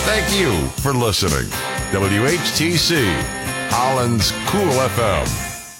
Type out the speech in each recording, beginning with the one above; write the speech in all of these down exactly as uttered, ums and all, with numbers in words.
Thank you for listening. W H T C, Holland's Cool F M.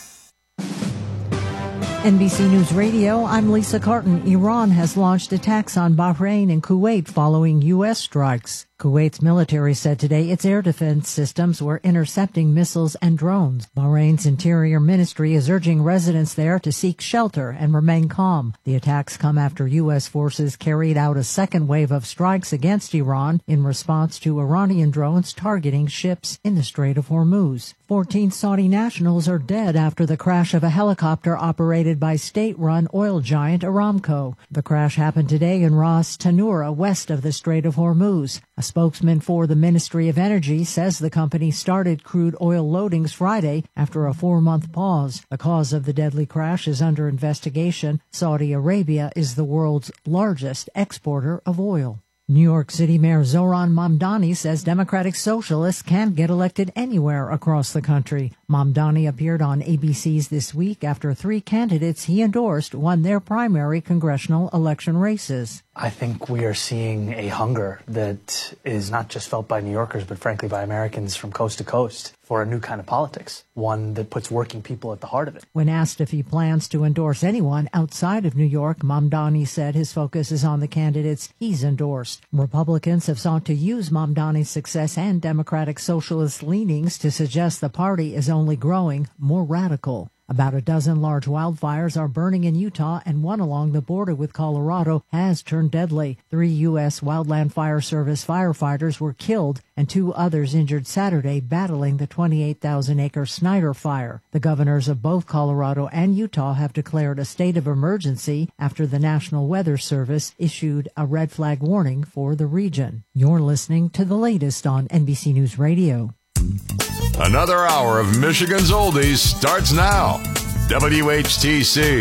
N B C News Radio, I'm Lisa Carton. Iran has launched attacks on Bahrain and Kuwait following U S strikes. Kuwait's military said today its air defense systems were intercepting missiles and drones. Bahrain's Interior Ministry is urging residents there to seek shelter and remain calm. The attacks come after U S forces carried out a second wave of strikes against Iran in response to Iranian drones targeting ships in the Strait of Hormuz. Fourteen Saudi nationals are dead after the crash of a helicopter operated by state-run oil giant Aramco. The crash happened today in Ras Tanura, west of the Strait of Hormuz. A spokesman for the Ministry of Energy says the company started crude oil loadings Friday after a four-month pause. The cause of the deadly crash is under investigation. Saudi Arabia is the world's largest exporter of oil. New York City Mayor Zohran Mamdani says Democratic Socialists can't get elected anywhere across the country. Mamdani appeared on A B C's This Week after three candidates he endorsed won their primary congressional election races. I think we are seeing a hunger that is not just felt by New Yorkers, but frankly by Americans from coast to coast for a new kind of politics, one that puts working people at the heart of it. When asked if he plans to endorse anyone outside of New York, Mamdani said his focus is on the candidates he's endorsed. Republicans have sought to use Mamdani's success and Democratic Socialist leanings to suggest the party is only growing more radical. About a dozen large wildfires are burning in Utah, and one along the border with Colorado has turned deadly. Three U S Wildland Fire Service firefighters were killed and two others injured Saturday battling the twenty-eight thousand acre Snyder Fire. The governors of both Colorado and Utah have declared a state of emergency after the National Weather Service issued a red flag warning for the region. You're listening to the latest on N B C News Radio. Another hour of Michigan's Oldies starts now. W H T C.